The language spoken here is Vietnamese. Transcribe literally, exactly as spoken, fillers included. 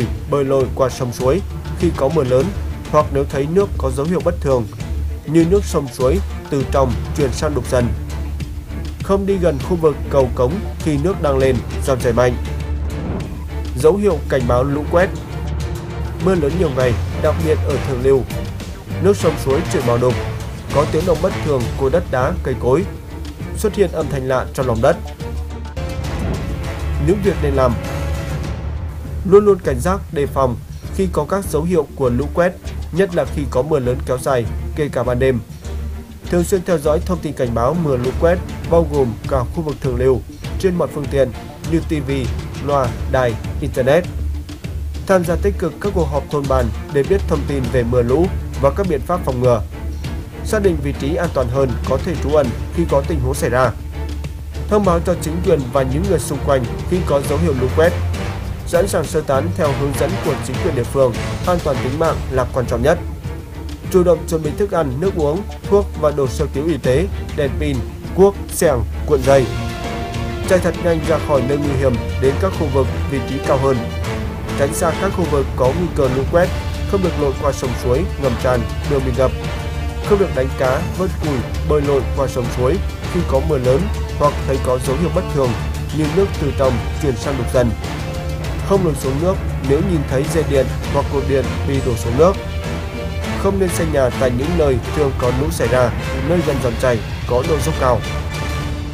cùi, bơi lội qua sông suối khi có mưa lớn hoặc nếu thấy nước có dấu hiệu bất thường như nước sông suối từ trong chuyển sang đục dần. Không đi gần khu vực cầu cống khi nước đang lên, dòng chảy mạnh. Dấu hiệu cảnh báo lũ quét. Mưa lớn nhiều ngày, đặc biệt ở thượng lưu. Nước sông suối chuyển màu đục, có tiếng động bất thường của đất đá, cây cối. Xuất hiện âm thanh lạ trong lòng đất. Những việc nên làm: luôn luôn cảnh giác đề phòng khi có các dấu hiệu của lũ quét, nhất là khi có mưa lớn kéo dài, kể cả ban đêm. Thường xuyên theo dõi thông tin cảnh báo mưa lũ quét, bao gồm cả khu vực thượng lưu trên mọi phương tiện như ti vi, loa, đài, internet. Tham gia tích cực các cuộc họp thôn bản để biết thông tin về mưa lũ và các biện pháp phòng ngừa. Xác định vị trí an toàn hơn có thể trú ẩn khi có tình huống xảy ra. Thông báo cho chính quyền và những người xung quanh khi có dấu hiệu lũ quét. Sẵn sàng sơ tán theo hướng dẫn của chính quyền địa phương, an toàn tính mạng là quan trọng nhất. Chủ động chuẩn bị thức ăn, nước uống, thuốc và đồ sơ cứu y tế, đèn pin, cuốc, xẻng, cuộn dây. Chạy thật nhanh ra khỏi nơi nguy hiểm đến các khu vực vị trí cao hơn. Tránh xa các khu vực có nguy cơ lũ quét, không được lội qua sông suối, ngầm tràn, đường bị ngập. Không được đánh cá, vớt cùi, bơi lội qua sông suối khi có mưa lớn hoặc thấy có dấu hiệu bất thường như nước từ trong chuyển sang đục dần. Không lội xuống nước nếu nhìn thấy dây điện hoặc cột điện bị đổ xuống nước. Không nên xây nhà tại những nơi thường có lũ xảy ra, nơi gần dòng chảy, có độ dốc cao.